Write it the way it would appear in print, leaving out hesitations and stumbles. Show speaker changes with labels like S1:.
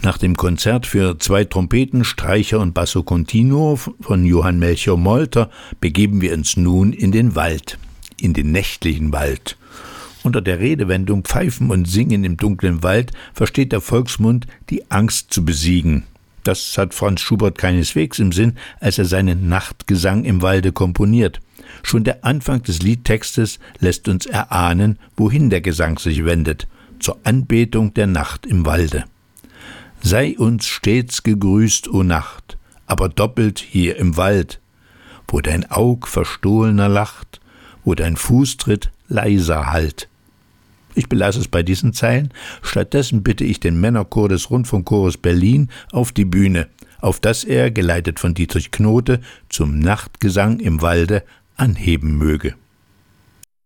S1: Nach dem Konzert für 2 Trompeten, Streicher und Basso Continuo von Johann Melchior Molter begeben wir uns nun in den Wald, in den nächtlichen Wald. Unter der Redewendung Pfeifen und Singen im dunklen Wald versteht der Volksmund, die Angst zu besiegen. Das hat Franz Schubert keineswegs im Sinn, als er seinen Nachtgesang im Walde komponiert. Schon der Anfang des Liedtextes lässt uns erahnen, wohin der Gesang sich wendet, zur Anbetung der Nacht im Walde. Sei uns stets gegrüßt, o Nacht, aber doppelt hier im Wald, wo dein Aug verstohlener lacht, wo dein Fußtritt leiser hallt. Ich belasse es bei diesen Zeilen, stattdessen bitte ich den Männerchor des Rundfunkchores Berlin auf die Bühne, auf dass er, geleitet von Dietrich Knote, zum Nachtgesang im Walde anheben möge.